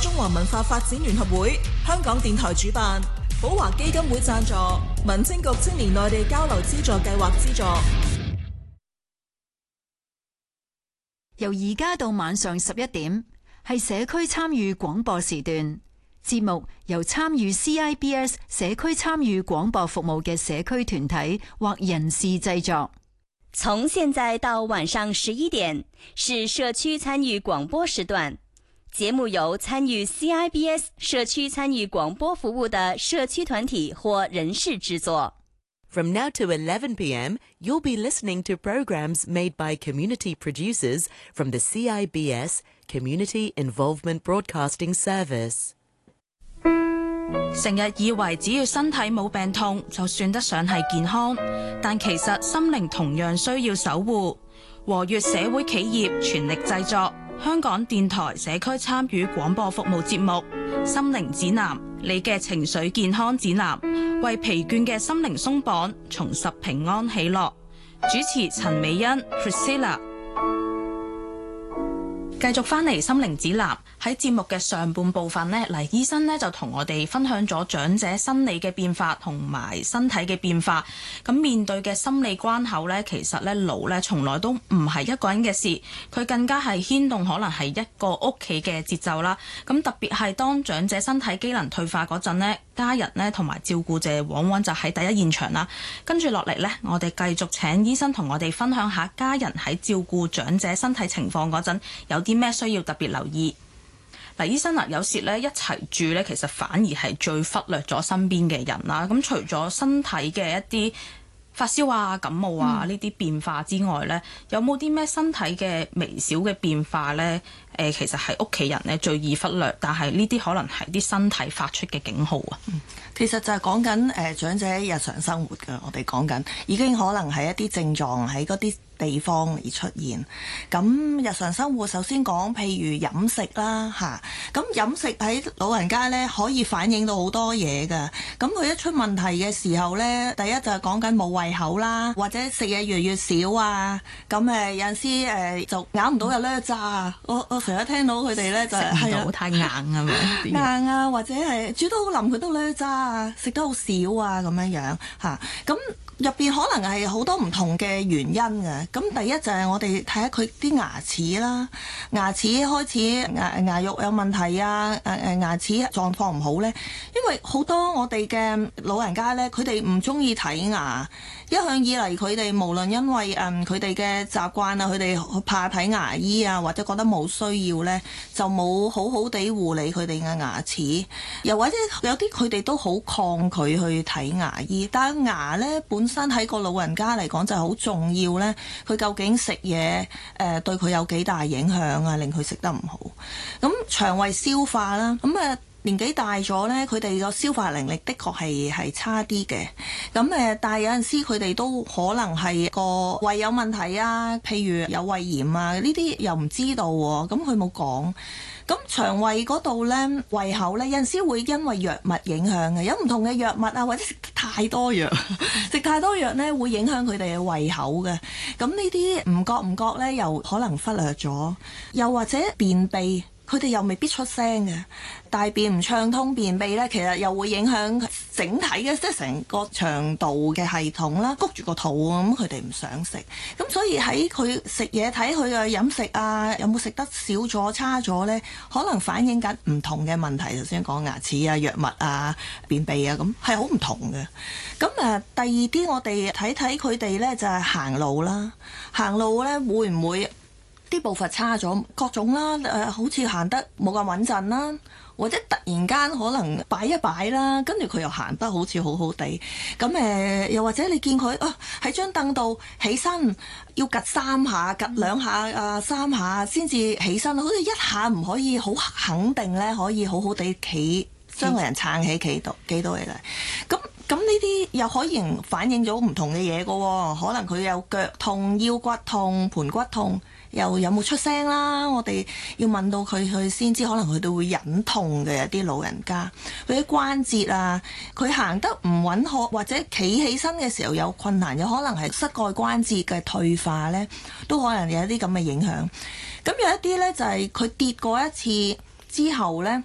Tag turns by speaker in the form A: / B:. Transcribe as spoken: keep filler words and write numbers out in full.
A: 中華文化發展聯合會、香港電台主辦，寶華基金會贊助，民政局青年內地交流資助計劃資助。
B: 由而家到晚上十一點，係社區參與廣播時段。節目由參與 C I B S 社區參與廣播服務嘅社區團體或人士製作。
C: 從現在到晚上十一點，是社區參與廣播時段。節目由參與 C I B S 社區參與廣播服務的社區團體或人士製作。
D: From now to eleven p m, you'll be listening to programs made by community producers from the C I B S Community Involvement Broadcasting Service。
E: 成日以為只要身體冇病痛就算得上係健康，但其實心靈同樣需要守護。和悅社會企業全力製作香港電台社區參與廣播服務節目《心靈指南》，你嘅情緒健康指南，為疲倦嘅心靈鬆綁，重拾平安喜樂。主持陳美欣 Priscilla。繼續翻嚟心靈指南，喺節目嘅上半部分呢，黎醫生呢就同我哋分享咗長者生理嘅變化同埋身體嘅變化。咁面對嘅心理關口呢，其實呢老呢從來都唔係一個人嘅事，佢更加係牽動可能係一個屋企嘅節奏啦。咁特別係當長者身體機能退化嗰陣呢，家人呢同埋照顧者往往就喺第一現場啦。跟住落嚟呢，我哋繼續請醫生同我哋分享下家人喺照顧長者身體情況嗰陣有啲咩需要特別留意。嗱，醫生啊，有時咧一齊住咧，其實反而係最忽略咗身邊嘅人啦。咁除咗身體嘅一啲發燒啊、感冒啊呢啲變化之外咧，有冇啲咩身體嘅微小嘅變化咧？誒、呃，其實係屋企人咧最易忽略，但係呢啲可能係啲身體發出嘅警號啊。
F: 嗯，其實就係講緊誒長者日常生活㗎，我哋講緊已經可能係一啲症狀喺嗰啲地方而出現。咁日常生活首先講，譬如飲食啦嚇，咁飲食喺老人家咧可以反映到好多嘢㗎。咁佢一出問題嘅時候咧，第一就係講緊冇胃口啦，或者食嘢越嚟越少啊。咁誒有陣時誒就咬唔到又咧渣。我我成日聽到佢哋咧就係
E: 食唔到太硬啊嘛，
F: 硬啊，或者係煮得好腍佢都咧渣啊，食得好少啊咁樣樣嚇。咁入邊可能係好多唔同嘅原因嘅。咁第一就係我哋睇下佢啲牙齒啦，牙齒開始牙牙肉有問題啊，誒誒牙齒狀況唔好咧，因為好多我哋嘅老人家咧，佢哋唔中意睇牙。一向以嚟佢哋無論因為誒佢哋嘅習慣啊，佢哋怕睇牙醫啊，或者覺得冇需要咧，就冇好好地護理佢哋嘅牙齒，又或者有啲佢哋都好抗拒去睇牙醫。但係牙咧本身喺個老人家嚟講就係好重要咧，佢究竟食嘢誒對佢有幾大影響啊，令佢食得唔好。咁腸胃消化啦，咁誒。年紀大咗呢，佢哋個消化能力的確係係差啲嘅。咁誒，但係有陣時佢哋都可能係個胃有問題啊，譬如有胃炎啊，呢啲又唔知道喎。咁佢冇講。咁腸胃嗰度呢，胃口呢，有陣時會因為藥物影響嘅，有唔同嘅藥物啊，或者食太多藥，食太多藥呢會影響佢哋嘅胃口嘅。咁呢啲唔覺唔覺呢，又可能忽略咗，又或者便秘。佢哋又未必出聲嘅，大便唔暢通，便秘咧，其實又會影響整體嘅，即係成個腸道嘅系統啦，谷住個肚咁，佢哋唔想食，咁所以喺佢食嘢睇佢嘅飲食啊，有冇食得少咗、差咗咧，可能反映緊唔同嘅問題。頭先講牙齒啊、藥物啊、便秘啊，咁係好唔同嘅。咁誒，第二啲我哋睇睇佢哋咧，就係行路啦，行路咧會唔會？啲步伐差咗，各種啦，誒、呃，好似行得冇咁穩陣啦，或者突然間可能擺一擺啦，跟住佢又行得好似好好地，咁誒、呃，又或者你見佢啊喺張凳度起身要趌三下、趌兩下啊三下先至起身，好似一下唔可以好肯定咧，可以好好地企將個人撐起企到企到嚟啦，咁。咁呢啲又可以反映咗唔同嘅嘢㗎喎，可能佢有腳痛、腰骨痛、盤骨痛，又有冇出聲啦？我哋要問到佢佢先知，可能佢都會忍痛嘅。有啲老人家佢啲關節啊，佢行得唔穩妥，或者企起身嘅時候有困難，有可能係膝蓋關節嘅退化呢，都可能有一啲咁嘅影響。咁有一啲呢，就係佢跌過一次之後呢。